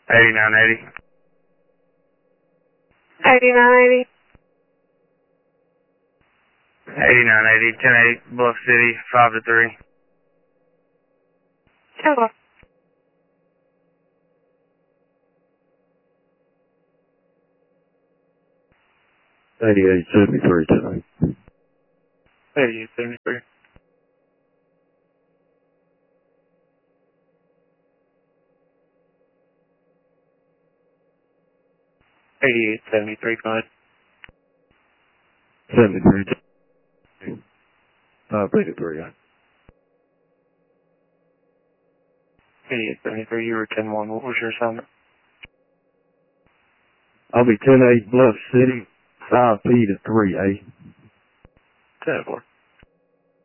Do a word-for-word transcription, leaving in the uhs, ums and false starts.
eighty-nine eighty. eighty-nine eighty. eighty-nine eighty, ten eight, Bluff City, five to three. Hello. eighty-eight seventy-three tonight. eighty-eight seventy-three. eighty-eight seventy-three, go ahead. seventy-three. five eighty-three. eighty-eight seventy-three, you were ten one. What was your assignment? I'll be ten eight Bluff City, five P to three A. ten four.